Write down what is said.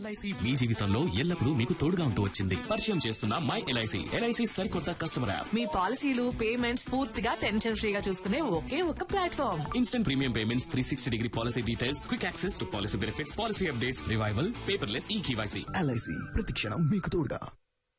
LIC మీ జీవితంలో ఎల్లప్పుడూ మీకు తోడుగా ఉంటూ వచ్చింది. పరిచయం చేస్తున్న మై ఎల్ఐసి. ఎల్ఐసి సరికొత్త కస్టమర్ యాప్. మీ పాలసీలు పేమెంట్స్ పూర్తిగా టెన్షన్ ఫ్రీగా చూసుకునే ఒకే ఒక platform. Instant premium payments, 360-degree policy details, quick access to policy benefits, policy updates, revival, paperless ఈ కేవైసీ. ఎల్ఐసి ప్రతి క్షణం మీకు తోడుగా.